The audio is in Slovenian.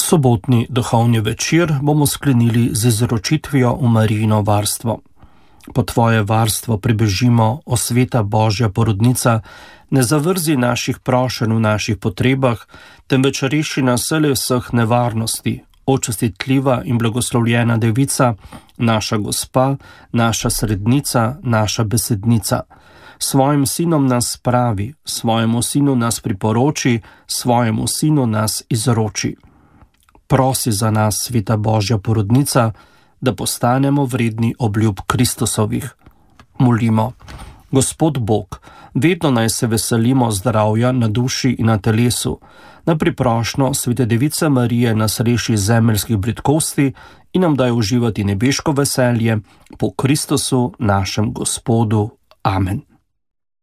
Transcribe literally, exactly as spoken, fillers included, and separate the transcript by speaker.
Speaker 1: Sobotni duhovni večer bomo sklenili z izročitvijo v Marijino varstvo. Po tvoje varstvo pribežimo, o sveta Božja porodnica, ne zavrzi naših prošenj v naših potrebah, temveč reši nas vselej vseh nevarnosti, o častitljiva in blagoslovljena devica, naša gospa, naša srednica, naša besednica. Svojim sinom nas spravi, svojemu sinu nas priporoči, svojemu sinu nas izroči. Prosi za nas, sveta Božja porodnica, da postanemo vredni obljub Kristusovih. Molimo. Gospod Bog, vedno naj se veselimo zdravja na duši in na telesu. Na priprošnjo svete device Marije nas reši zemeljskih bridkosti in nam daj uživati nebeško veselje po Kristusu, našem Gospodu. Amen.